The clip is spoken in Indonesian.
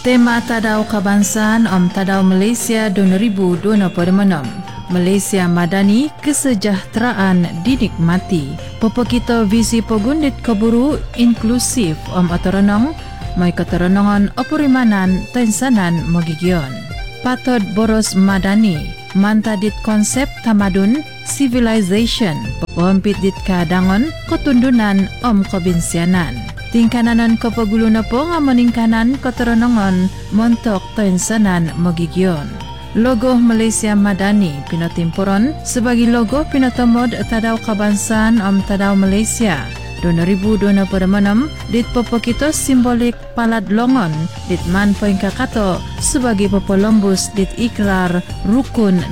Tema Tadau Kebangsaan Tadau Malaysia 2026. Malaysia Madani, kesejahteraan dinikmati. Popokito visi pogundit keburu inklusif otoronong, mai keterenongan opurimanan tensanan mogigion. Patod boros Madani, mantadit konsep tamadun civilization, pompit dit kadangon ketundunan kobinsianan. Tingkananan kopagulu na po nga maningkanan keterenongan montok tensanan mogigion. Logo Malaysia Madani pinatimpuron sebagai logo pinatamod Tadau Kebangsaan Tadau Malaysia 2026 dit popokito simbolik palad longon dit man poing kakato sebagai popolombus dit ikrar rukun